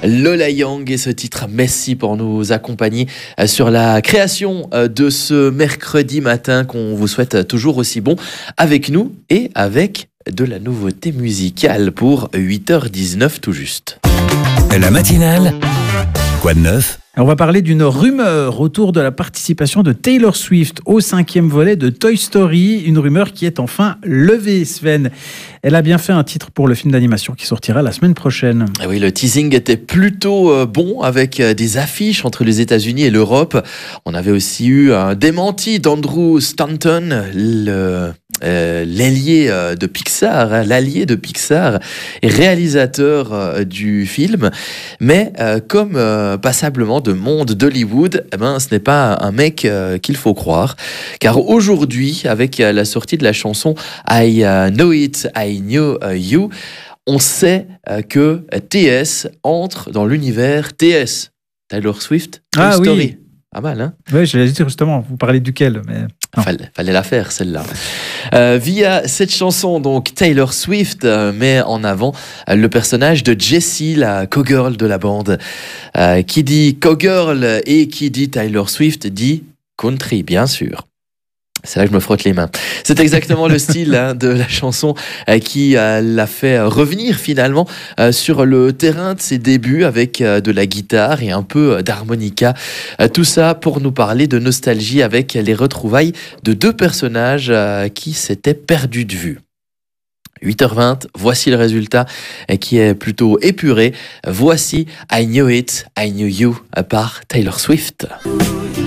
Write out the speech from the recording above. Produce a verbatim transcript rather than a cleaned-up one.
Lola Young et ce titre Messi pour nous accompagner sur la création de ce mercredi matin qu'on vous souhaite toujours aussi bon avec nous et avec de la nouveauté musicale pour huit heures dix-neuf tout juste. La matinale, quoi de neuf ? On va parler d'une rumeur autour de la participation de Taylor Swift au cinquième volet de Toy Story. Une rumeur qui est enfin levée, Sven. Elle a bien fait un titre pour le film d'animation qui sortira la semaine prochaine. Et oui, le teasing était plutôt bon avec des affiches entre les États-Unis et l'Europe. On avait aussi eu un démenti d'Andrew Stanton, le... Euh, l'ailier euh, de Pixar, hein, l'allié de Pixar et réalisateur euh, du film, mais euh, comme euh, passablement de monde d'Hollywood, eh ben, ce n'est pas un mec euh, qu'il faut croire, car aujourd'hui, avec euh, la sortie de la chanson I uh, Know It, I Knew uh, You, on sait euh, que T S entre dans l'univers T S, Taylor Swift, Toy ah, Story. Oui. Pas mal, hein? Oui, je l'ai dit justement, vous parlez duquel mais... Fallait, fallait la faire, celle-là. Euh, via cette chanson, donc, Taylor Swift euh, met en avant euh, le personnage de Jessie, la cowgirl de la bande. Euh, qui dit cowgirl et qui dit Taylor Swift dit country, bien sûr. C'est là que je me frotte les mains. C'est exactement le style hein, de la chanson euh, qui euh, l'a fait revenir finalement euh, sur le terrain de ses débuts avec euh, de la guitare et un peu euh, d'harmonica. Euh, tout ça pour nous parler de nostalgie avec les retrouvailles de deux personnages euh, qui s'étaient perdus de vue. huit heures vingt, voici le résultat euh, qui est plutôt épuré. Voici I Knew It, I Knew You euh, par Taylor Swift.